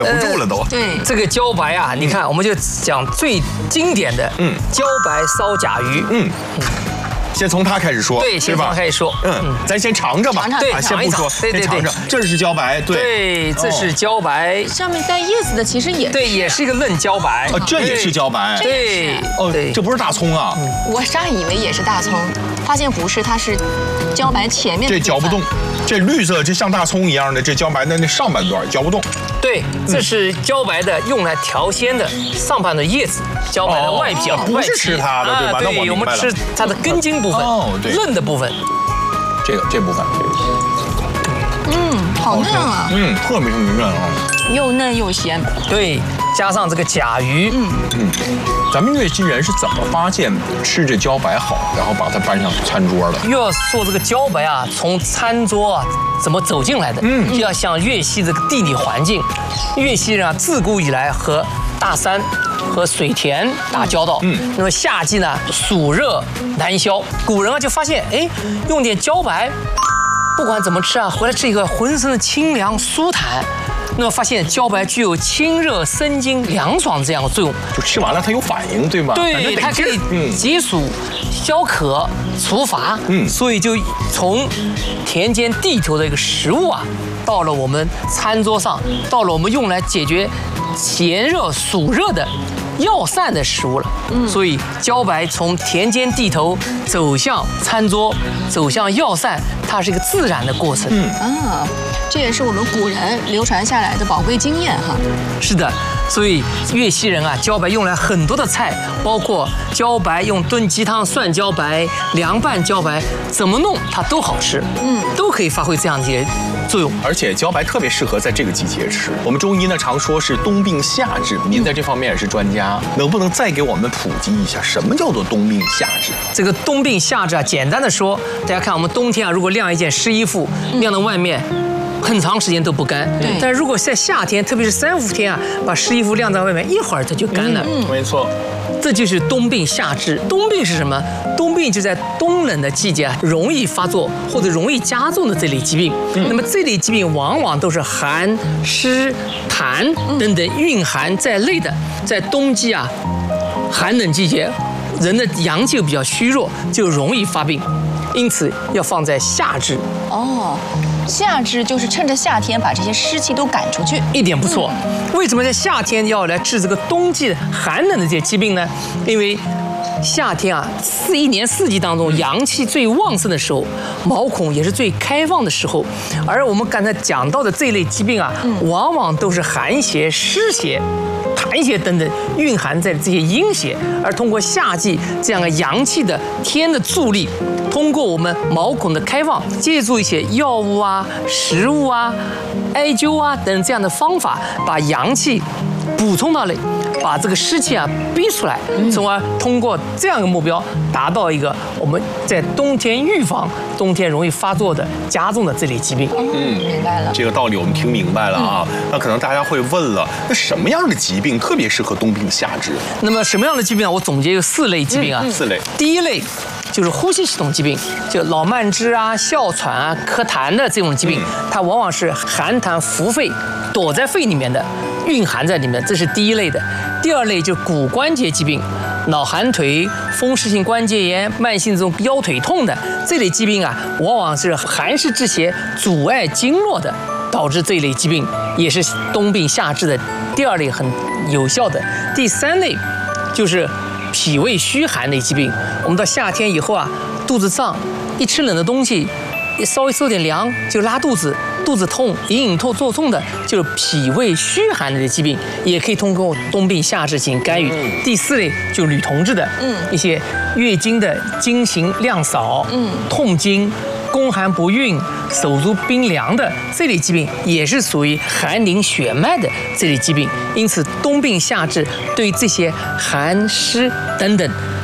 不住了都。 对， 这个茭白啊，你看，我们就讲最经典的，茭白烧甲鱼， 先从它开始说， 对，先从它开始说， 咱先尝着吧， 对， 先不说，先尝着，这是茭白， 对，这是茭白， 上面带叶子的其实也对，也是一个嫩茭白， 这也是茭白， 对， 这不是大葱啊， 我乍以为也是大葱，发现不是，它是茭白前面这嚼不动，这绿色这像大葱一样的这茭白的那上半段嚼不动， 对，这是茭白的用来调鲜的上半的叶子，茭白的外皮， 不是吃它的对吧？ 对，我们吃它的根茎部分，嫩的部分， 这部分， 好嫩啊， 特别嫩啊， 又嫩又鲜， 对，加上这个甲鱼， 咱们粤西人是怎么发现吃这茭白好，然后把它搬上餐桌的？ 又要说这个茭白啊，从餐桌啊怎么走进来的？就要像粤西这个地理环境，粤西人啊自古以来和大山和水田打交道，那么夏季呢暑热难消，古人啊就发现，哎，用点茭白，不管怎么吃啊，回来吃一个浑身的清凉舒坦。那么发现茭白具有清热生津、凉爽这样的作用， 就吃完了它有反应，对吧？ 对，它可以解暑、消渴、除乏。所以就从田间地头的一个食物啊，到了我们餐桌上，到了我们用来解决炎热暑热的药膳的食物了。所以茭白从田间地头走向餐桌，走向药膳，它是一个自然的过程。 这也是我们古人流传下来的宝贵经验哈。 是的，所以粤西人啊，茭白用来很多的菜，包括茭白用炖鸡汤涮茭白、凉拌茭白，怎么弄它都好吃，都可以发挥这样的一些作用。 而且茭白特别适合在这个季节吃。我们中医呢常说是冬病夏治，您在这方面也是专家，能不能再给我们普及一下什么叫做冬病夏治？ 这个冬病夏治啊，简单的说，大家看我们冬天啊，如果晾一件湿衣服，晾到外面。很长时间都不干，但如果在夏天，特别是3、5天啊，把湿衣服晾在外面，一会儿它就干了。 没错， 这就是冬病夏治。冬病是什么？冬病就在冬冷的季节啊，容易发作或者容易加重的这类疾病。那么这类疾病往往都是寒、湿、痰等等蕴寒在内的，在冬季啊，寒冷季节，人的阳气比较虚弱，就容易发病。因此要放在夏治。 夏治就是趁着夏天把这些湿气都赶出去， 一点不错。为什么在夏天要来治这个冬季寒冷的这些疾病呢？因为夏天啊，一年四季当中阳气最旺盛的时候，毛孔也是最开放的时候。而我们刚才讲到的这一类疾病啊，往往都是寒邪、湿邪、痰邪等等蕴含在这些阴邪，而通过夏季这样的阳气的天的助力，通过我们毛孔的开放，借助一些药物啊、食物啊、艾灸啊等这样的方法，把阳气补充到了，把这个湿气啊逼出来，从而通过这样一个目标，达到一个我们在冬天预防冬天容易发作的加重的这类疾病。 明白了， 这个道理我们听明白了啊。那可能大家会问了，那什么样的疾病特别适合冬病夏治？ 那么什么样的疾病呢？我总结有4类疾病啊。 4类。 第一类就是呼吸系统疾病，就老慢支啊、哮喘啊、咳痰的这种疾病，它往往是寒痰伏肺，躲在肺里面的，蕴含在里面，这是第一类的。第二类就是骨关节疾病，脑寒腿、风湿性关节炎、慢性这种腰腿痛的这类疾病啊，往往是寒湿之邪阻碍经络的，导致这类疾病也是冬病夏治的第二类很有效的。第3类就是脾胃虚寒的疾病，我们到夏天以后啊，肚子胀，一吃冷的东西，稍微受点凉就拉肚子，肚子痛、隐隐作痛的，就是脾胃虚寒的疾病，也可以通过冬病夏治进行干预。第4类就是女同志的一些月经的经行量少、痛经、宫寒不孕、手足冰凉的这类疾病，也是属于寒凝血脉的这类疾病。因此，冬病夏治对这些寒湿等等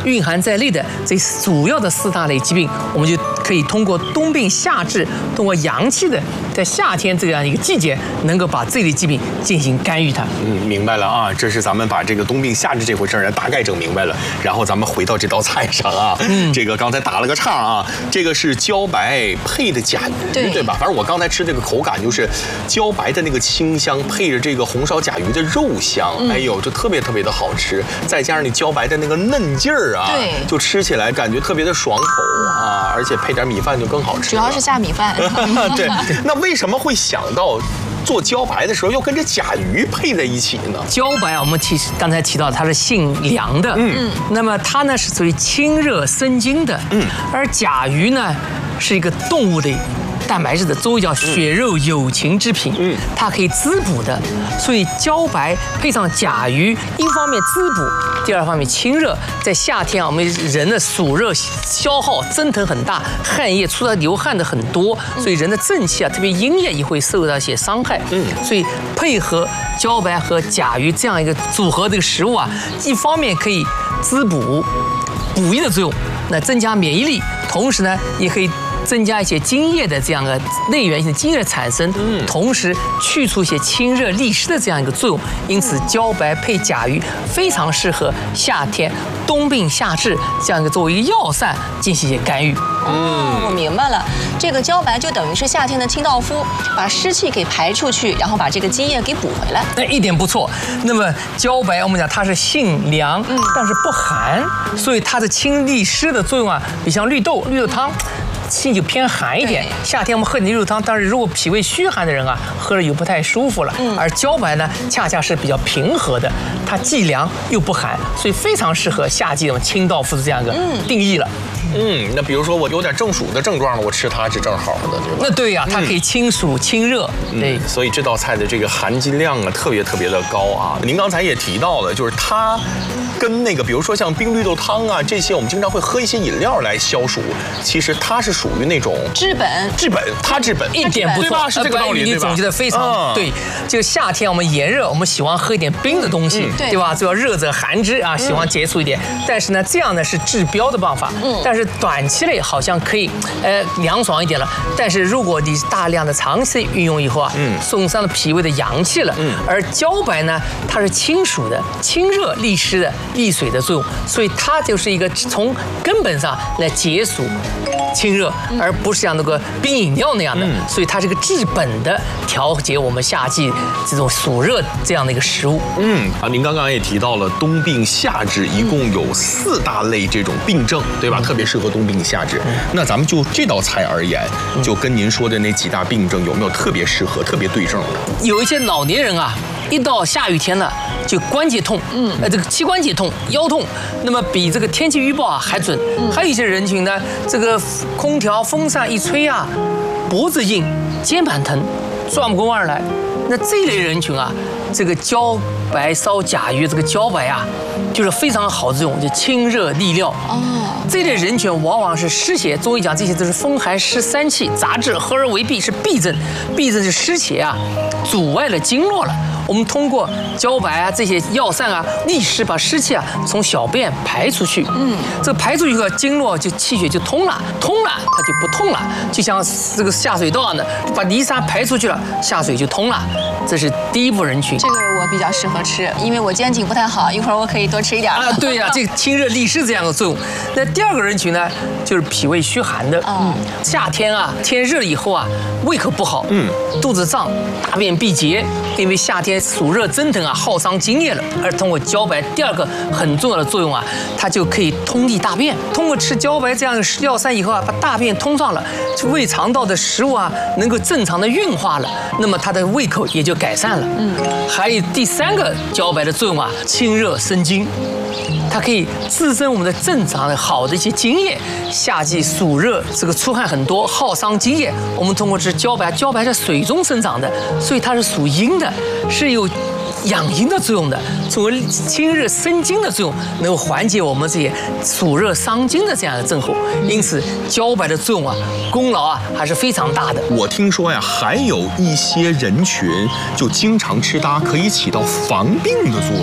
蕴含在内的这主要的4大类疾病，我们就可以通过冬病夏治，通过阳气的在夏天这样一个季节，能够把这类疾病进行干预它。 明白了啊，这是咱们把这个冬病夏治这回事儿大概整明白了。然后咱们回到这道菜上啊，这个刚才打了个岔啊，这个是茭白配的甲鱼，对吧？反正我刚才吃这个口感就是茭白的那个清香，配着这个红烧甲鱼的肉香，哎呦，就特别特别的好吃。再加上你茭白的那个嫩劲儿啊， 对， 就吃起来感觉特别的爽口啊，而且配点米饭就更好吃。 主要是下米饭。 对，那为什么会想到做茭白的时候要跟这甲鱼配在一起呢？ 茭白啊，我们刚才提到它是性凉的，那么它呢是属于清热生津的，而甲鱼呢是一个动物的蛋白质的，周围叫血肉有情之品，它可以滋补的，所以茭白配上甲鱼，一方面滋补，第二方面清热。在夏天啊，我们人的暑热消耗蒸腾很大，汗液出来流汗的很多，所以人的正气啊，特别阴液也会受到一些伤害。所以配合茭白和甲鱼这样一个组合这个食物啊，一方面可以滋补、补益的作用，那增加免疫力，同时呢也可以增加一些津液的这样的内源性的津液的产生，同时去除一些清热利湿的这样一个作用。因此，茭白配甲鱼非常适合夏天冬病夏治这样一个作为一个药膳进行一些干预。 我明白了，这个茭白就等于是夏天的清道夫，把湿气给排出去，然后把这个津液给补回来。 那一点不错。那么茭白我们讲它是性凉，但是不寒，所以它的清利湿的作用啊，比像绿豆汤。性就偏寒一点，夏天我们喝点绿豆汤，但是如果脾胃虚寒的人啊，喝了又不太舒服了。而茭白呢，恰恰是比较平和的，它既凉又不寒，所以非常适合夏季的清道夫的这样一个定义了。 那比如说我有点中暑的症状了，我吃它是正好的，对吧？ 那对呀，它可以清暑清热。对， 所以这道菜的这个含金量啊，特别特别的高啊。您刚才也提到了，就是它跟那个，比如说像冰绿豆汤啊这些，我们经常会喝一些饮料来消暑，其实它是属于那种治本， 它治本， 一点不错， 是这个道理， 你总结的非常对。就夏天我们炎热，我们喜欢喝一点冰的东西，对吧？就要热则寒之啊，喜欢解暑一点。但是呢，这样呢是治标的办法，但是短期内好像可以凉爽一点了。但是如果你大量的长期运用以后啊，损伤了脾胃的阳气了。而茭白呢，它是清暑的、清热利湿的、利水的作用，所以它就是一个从根本上来解暑、清热，而不是像那个冰饮料那样的。所以它是个治本的调节我们夏季这种暑热这样的一个食物。 您刚刚也提到了冬病夏治，一共有4大类这种病症，对吧？特别适合冬病夏治。那咱们就这道菜而言，就跟您说的那几大病症有没有特别适合、特别对症的？ 有一些老年人啊，一到下雨天了就关节痛，这个膝关节痛、腰痛，那么比这个天气预报啊还准。还有一些人群呢，这个空调风扇一吹啊，脖子硬、肩膀疼，转不过弯来。那这类人群啊，这个茭白烧甲鱼，这个茭白啊，就是非常好的这种就清热利尿。这类人群往往是湿邪，中医讲这些都是风寒湿三气杂质合而为痹，是痹症。痹症是湿邪啊，阻碍了经络了。我们通过茭白啊这些药膳啊，利湿把湿气啊从小便排出去。这个排出去以后，经络就气血就通了，通了它就不痛了，就像这个下水道一样的，把泥沙排出去了，下水就通了。这是第一步人群。 这个我比较适合吃，因为我肩颈不太好，一会儿我可以多吃一点啊。对呀，这个清热利湿这样的作用。那第二个人群呢，就是脾胃虚寒的。夏天啊，天热了以后啊，胃口不好，肚子胀，大便闭结，因为夏天暑热蒸腾啊，耗伤津液了。而通过茭白，第二个很重要的作用啊，它就可以通利大便。通过吃茭白这样的药膳以后啊，把大便通上了，胃肠道的食物啊，能够正常的运化了，那么它的胃口也就改善了。还有第三个茭白的作用啊，清热生津。它可以滋生我们的正常的好的一些津液。夏季暑热，这个出汗很多，耗伤津液。我们通过吃茭白，茭白是水中生长的，所以它是属阴的，是有养阴的作用的，作为清热生津的作用，能够缓解我们这些暑热伤津的这样的症候。因此，茭白的作用啊，功劳啊还是非常大的。 我听说呀，还有一些人群就经常吃它，可以起到防病的作用。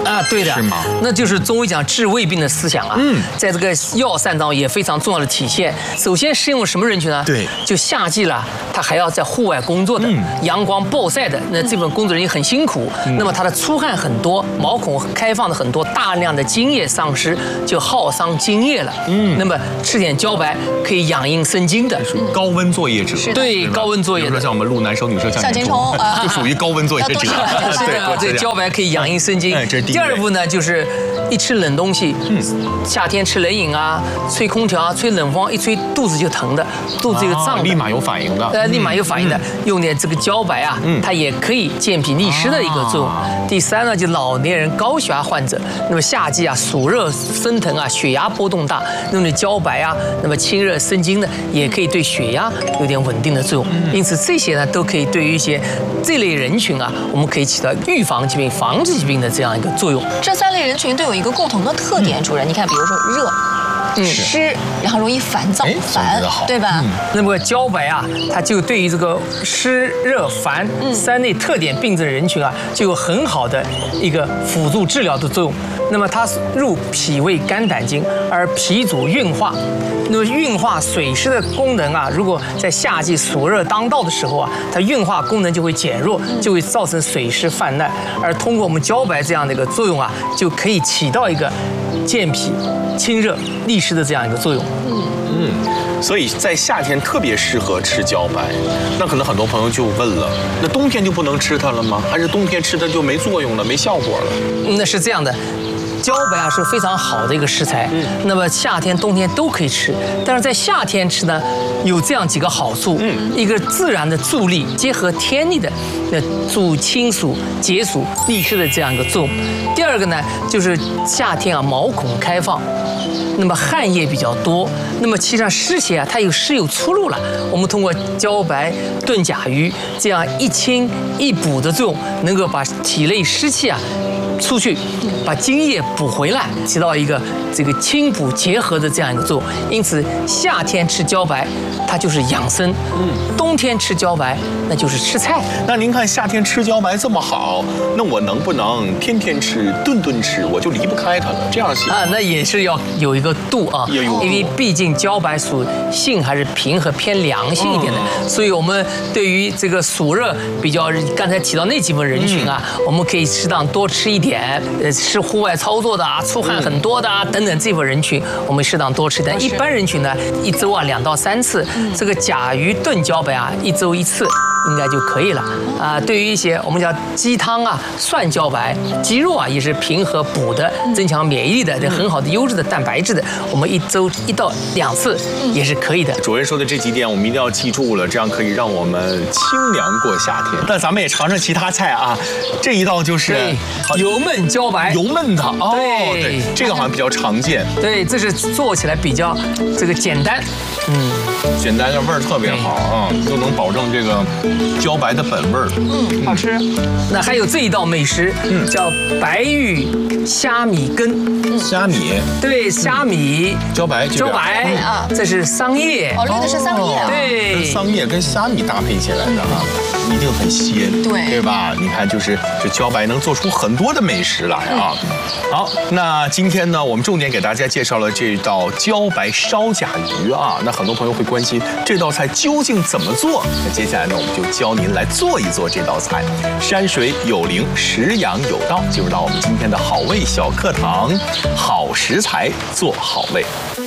啊，对的， 是吗？ 那就是中医讲治未病的思想啊。在这个药膳当中也非常重要的体现。首先适用什么人群呢？ 对， 就夏季了，他还要在户外工作的，阳光暴晒的，那这份工作人员很辛苦，那么他的出汗很多，毛孔开放的很多，大量的津液丧失，就耗伤津液了。那么吃点茭白可以养阴生津的， 高温作业者。 对，高温作业者。 比如说像我们录男生女生像金虫就属于高温作业者。 对，茭白可以养阴生津。第二步呢，就是一吃冷东西，夏天吃冷饮啊，吹空调啊，吹冷风，一吹肚子就疼的，肚子就胀的， 立马有反应的。 立马有反应的，用点这个茭白啊，它也可以健脾利湿的一个作用。第三呢，就老年人高血压患者，那么夏季啊，暑热生疼啊，血压波动大，用点茭白啊，那么清热生津的，也可以对血压有点稳定的作用。因此这些呢，都可以对于一些这类人群啊，我们可以起到预防疾病、防治疾病的这样一个作用。 这3类人群都有一个共同的特点，主任，你看，比如说热。湿，然后容易烦躁，烦，对吧？ 那么茭白啊，它就对于这个湿热烦3类特点病症人群啊，就有很好的一个辅助治疗的作用。那么它入脾胃肝胆经，而脾主运化。那么运化水湿的功能啊，如果在夏季暑热当道的时候啊，它运化功能就会减弱，就会造成水湿泛滥。而通过我们茭白这样的一个作用啊，就可以起到一个健脾、清热、利湿的这样一个作用。 所以在夏天特别适合吃茭白。那可能很多朋友就问了，那冬天就不能吃它了吗？还是冬天吃它就没作用了、没效果了？ 那是这样的。茭白啊是非常好的一个食材，那么夏天、冬天都可以吃，但是在夏天吃呢，有这样几个好处，一个自然的助力，结合天力的，助清暑、解暑、利湿的这样一个作用。第二个呢，就是夏天啊毛孔开放，那么汗液比较多，那么其实上湿邪啊它有湿有出路了。我们通过茭白炖甲鱼这样一清一补的作用，能够把体内湿气啊出去，把津液补回来，起到一个这个清补结合的这样一个作用。因此，夏天吃茭白，它就是养生；冬天吃茭白，那就是吃菜。 那您看夏天吃茭白这么好，那我能不能天天吃、顿顿吃，我就离不开它了？这样行啊？ 那也是要有一个度啊，因为毕竟茭白属性还是平和偏凉性一点的，所以我们对于这个暑热比较刚才提到那几部分人群啊，我们可以适当多吃一点。是户外操作的啊，出汗很多的啊，等等这部分人群，我们适当多吃一点。一般人群呢，1周啊2到3次，这个甲鱼炖茭白啊，1周1次。应该就可以了啊。对于一些我们叫鸡汤啊、涮茭白、鸡肉啊，也是平和补的、增强免疫力的，这很好的优质的蛋白质的，我们1周1到2次也是可以的。 主任说的这几点我们一定要记住了，这样可以让我们清凉过夏天。那咱们也尝尝其他菜啊，这一道就是油焖茭白， 油焖的哦，对，这个好像比较常见。 对，这是做起来比较这个简单， 简单的味儿特别好啊，又能保证这个茭白的本味儿， 好吃。那还有这一道美食，叫白玉虾米羹。 虾米， 对，虾米， 茭白啊，这是桑叶。 哦，绿的是桑叶啊。 对， 桑叶跟虾米搭配起来的啊，一定很鲜，对吧？你看，就是这茭白能做出很多的美食来啊。好，那今天呢，我们重点给大家介绍了这道茭白烧甲鱼啊。那很多朋友会关心这道菜究竟怎么做？那接下来呢，我们就教您来做一做这道菜。山水有灵，食养有道，进入到我们今天的好味小课堂，好食材做好味。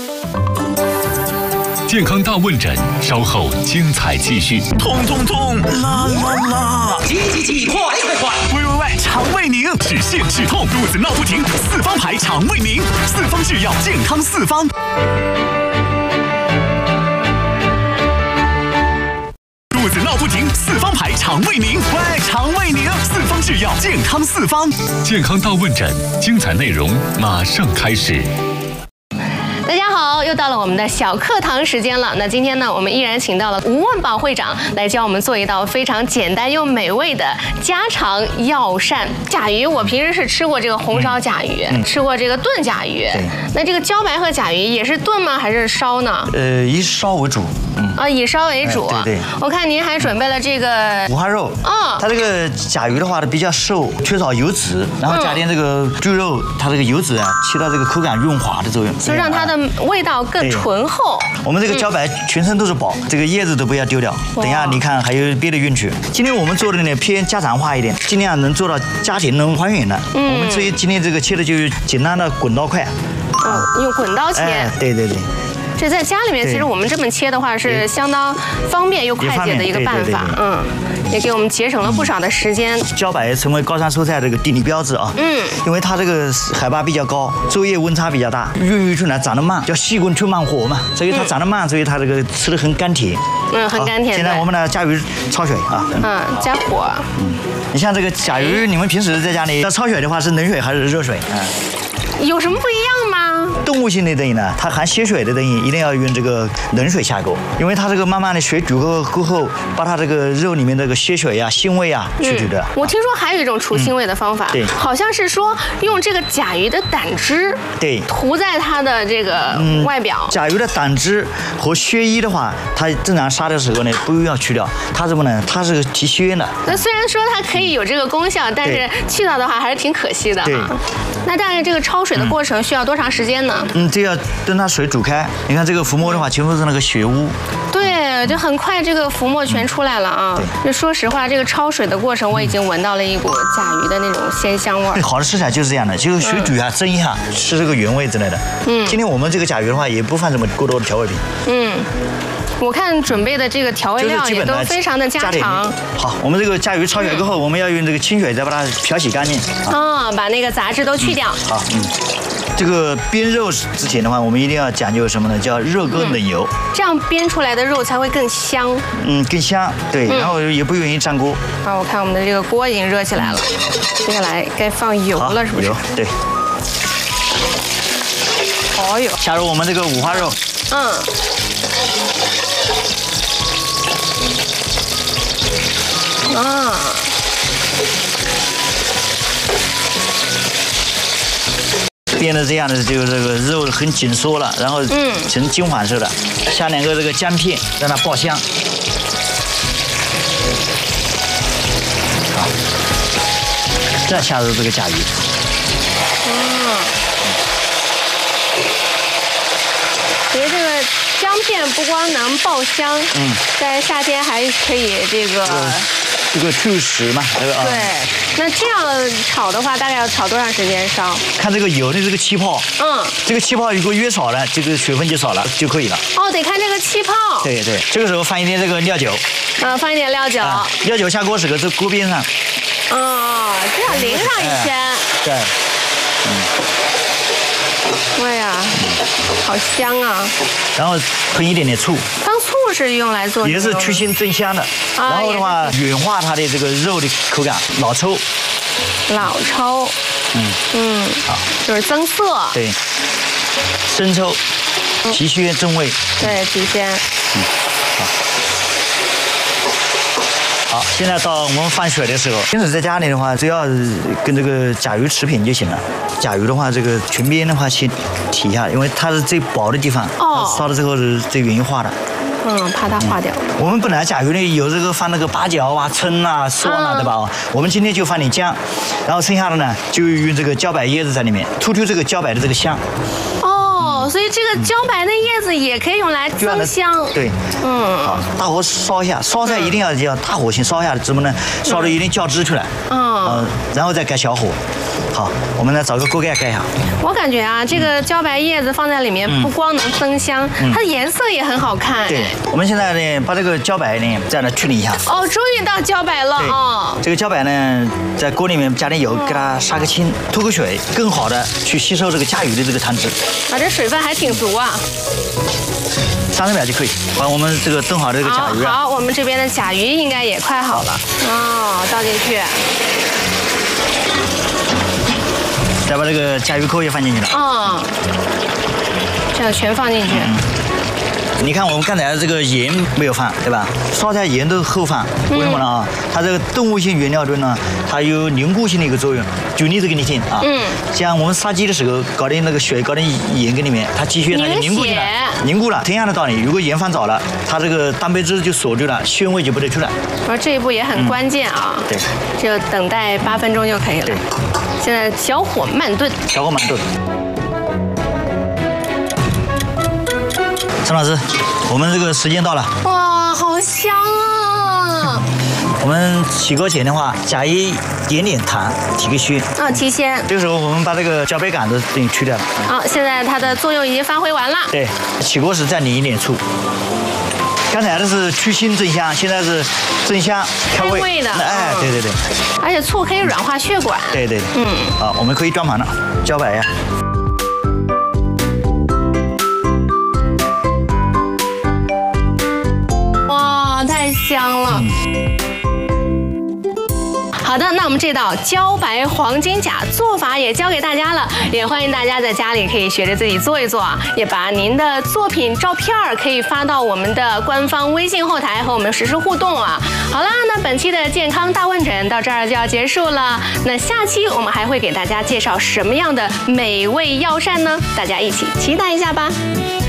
健康大问诊，稍后精彩继续。 痛痛痛，啦啦啦！ 急，快！ 喂，肠胃宁，止泻止痛，肚子闹不停，4方牌肠胃宁，4方制药，健康4方。肚子闹不停，4方牌肠胃宁，喂，肠胃宁，4方制药，健康4方。 健康大问诊，精彩内容马上开始。 大家好，又到了我们的小课堂时间了。那今天呢，我们依然请到了吴万宝会长来教我们做一道非常简单又美味的家常药膳甲鱼。我平时是吃过这个红烧甲鱼，吃过这个炖甲鱼。那这个茭白和甲鱼也是炖吗？还是烧呢？ 以烧为主。 啊，以烧为主。 对。 我看您还准备了这个五花肉。它这个甲鱼的话比较瘦，缺少油脂，然后加点这个猪肉，它这个油脂啊起到这个口感润滑的作用， 就让它的味道更醇厚。 我们这个茭白全身都是宝，这个叶子都不要丢掉。等一下你看还有别的运气。今天我们做的呢偏家常化一点，尽量能做到家庭能还原的。我们所以今天这个切的就是简单的滚刀块。 用滚刀切。 对。 这在家里面，其实我们这么切的话是相当方便又快捷的一个办法。也给我们节省了不少的时间。 茭白成为高山蔬菜这个地理标志啊。因为它这个海拔比较高，昼夜温差比较大，孕育出来长得慢，叫细棍出慢活嘛，所以它长得慢，所以它这个吃的很甘甜。 很甘甜。 现在我们呢加鱼焯水啊。 加火。 你像这个甲鱼，你们平时在家里要焯水的话是冷水还是热水？ 有什么不一样吗？ 动物性的东西呢，它含血水的东西一定要用这个冷水下锅，因为它这个慢慢的水煮过后，把它这个肉里面这个血水啊、腥味啊去除掉。 我听说还有一种除腥味的方法， 对， 好像是说用这个甲鱼的胆汁， 对， 涂在它的这个外表。 甲鱼的胆汁和血液的话，它正常杀的时候呢，不要去掉，它什么呢？它是提血的。 那虽然说它可以有这个功效，但是去掉的话还是挺可惜的。 对。 那大概这个焯水的过程需要多长时间呢？ 这要等它水煮开。你看这个浮沫的话，全部是那个血污。 对，就很快这个浮沫全出来了啊。就说实话，这个焯水的过程我已经闻到了一股甲鱼的那种鲜香味儿。 好的食材就是这样的，就是水煮一下、蒸一下，吃这个原味之类的。今天我们这个甲鱼的话，也不放什么过多的调味品。 我看准备的这个调味料也都非常的家常。 好，我们这个甲鱼焯水过后，我们要用这个清水再把它漂洗干净。 把那个杂质都去掉。 好，这个煸肉之前的话，我们一定要讲究什么呢？叫热锅冷油， 这样煸出来的肉才会更香。 更香，对，然后也不容易粘锅。 我看我们的这个锅已经热起来了，接下来该放油了，是不是？ 油，对。加入我们这个五花肉。变得这样的，就这个肉很紧缩了，然后成金黄色的，下两个这个姜片让它爆香。好，再下入这个甲鱼。 其实这个姜片不光能爆香，在夏天还可以这个去湿嘛，这个对。那这样炒的话，大概要炒多长时间烧？ 看这个油的这个气泡，这个气泡如果越少了，这个水分就少了就可以了。 得看这个气泡。 对，这个时候放一点这个料酒。 放一点料酒。 料酒下锅时候在锅边上。 这样淋上一圈。 对。 哇呀，好香啊！ 然后喷一点点醋。 放醋是用来做， 也是去腥增香的。然后的话，软化它的这个肉的口感。老抽。 好，就是增色。 对。生抽，提鲜增味。 对，提鲜。 好，现在到我们放水的时候，平时在家里的话，只要跟这个甲鱼持平就行了。甲鱼的话，这个裙边的话先提一下，因为它是最薄的地方，烧了之后是最容易化的。 怕它化掉。 我们本来甲鱼里有这个放那个八角啊、葱啊、蒜啊，对吧？我们今天就放点姜，然后剩下的呢就用这个茭白叶子在里面，突出这个茭白的这个香。 所以这个茭白的叶子也可以用来增香。 对，好，大火烧一下，烧菜一定要大火先烧一下，怎么呢？烧的有点胶汁出来。然后再盖小火。好，我们来找个锅盖盖一下。 我感觉啊，这个茭白叶子放在里面，不光能增香，它的颜色也很好看。 对，我们现在呢，把这个茭白呢，再来去理一下。 终于到茭白了。 这个茭白呢，在锅里面加点油，给它杀个青，吐个水，更好的去吸收这个甲鱼的这个汤汁。 这水分还挺足啊。 30秒就可以，把我们这个炖好的这个甲鱼。 好，我们这边的甲鱼应该也快好了。倒进去。 再把这个甲鱼扣也放进去了。 这样全放进去。 你看我们刚才这个盐没有放，对吧？烧菜盐都是后放，为什么呢啊？它这个动物性原料中呢，它有凝固性的一个作用。举例子给你听啊，像我们杀鸡的时候搞点那个水，搞点盐给里面，它鸡血它就凝固进来，凝固了。同样的道理，如果盐放早了，它这个蛋白质就锁住了，鲜味就不得出来。 而这一步也很关键啊， 对， 就等待8分钟就可以了。 对， 现在小火慢炖， 小火慢炖。陈老师，我们这个时间到了。 哇，好香啊！ 我们起锅前的话，加一点点糖提个鲜。 啊，提鲜。 这个时候我们把这个茭白杆子给去掉了。 好，现在它的作用已经发挥完了。 对，起锅时再淋一点醋。刚才的是去腥增香，现在是增香开胃的。 哎，对对对。 而且醋可以软化血管。 对对对。好，我们可以装盘了。茭白呀。 哇，太香了。好的，那我们这道茭白黄金甲做法也教给大家了，也欢迎大家在家里可以学着自己做一做啊，也把您的作品照片可以发到我们的官方微信后台和我们实时互动啊。好啦，那本期的健康大问诊到这儿就要结束了，那下期我们还会给大家介绍什么样的美味药膳呢？大家一起期待一下吧。